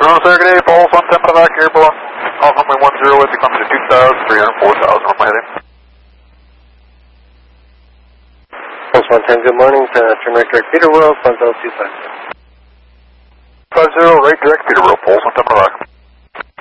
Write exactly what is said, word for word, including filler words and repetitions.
Bruno Sergey, Pulse one ten back, airborne. Off runway one zero with you coming to two thousand, three hundred four thousand, on my heading. Pulse one ten, good morning, to turn right direct Peter World, Funzel two five zero. five zero, right direct Peter World, Pulse one ten back.